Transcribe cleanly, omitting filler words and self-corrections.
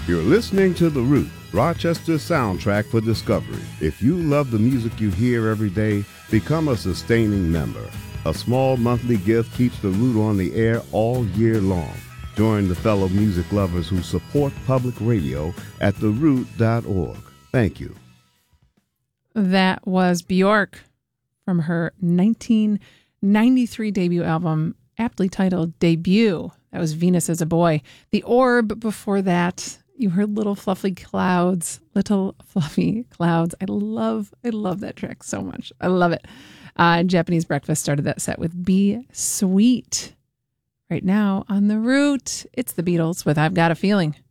You're listening to The Root, Rochester's soundtrack for discovery. If you love the music you hear every day, become a sustaining member. A small monthly gift keeps The Root on the air all year long. Join the fellow music lovers who support public radio at theroot.org. Thank you. That was Bjork from her 1993 debut album, aptly titled Debut. That was Venus as a Boy. The Orb before that, you heard Little Fluffy Clouds. Little Fluffy Clouds. I love that track so much. I love it. Japanese Breakfast started that set with Be Sweet. Right now on The Root, it's the Beatles with I've Got a Feeling.